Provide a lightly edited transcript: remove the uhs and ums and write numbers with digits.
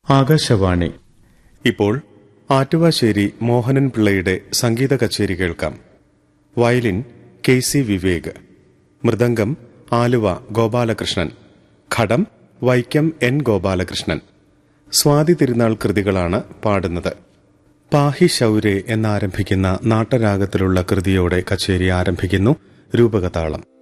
ആകാശവാണി. ഇപ്പോൾ ആറ്റുവാശ്ശേരി മോഹനൻ പിള്ളയുടെ സംഗീത കച്ചേരി കേൾക്കാം. വയലിൻ KC വിവേക്, മൃദംഗം ആലുവ ഗോപാലകൃഷ്ണൻ, ഘടം വൈക്കം N ഗോപാലകൃഷ്ണൻ. സ്വാതി തിരുനാൾ കൃതികളാണ് പാടുന്നത്. പാഹി ശൗരേ എന്നാരംഭിക്കുന്ന നാട്ടരാഗത്തിലുള്ള കൃതിയോടെ കച്ചേരി ആരംഭിക്കുന്നു. രൂപകതാളം.